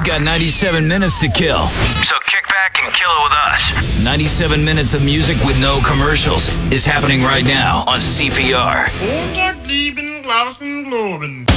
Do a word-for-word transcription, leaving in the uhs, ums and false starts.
got ninety-seven minutes to kill. So kick back and kill it with us. ninety-seven minutes of music with no commercials is happening right now on C P R. Montag, lieben, Glauben, Globen.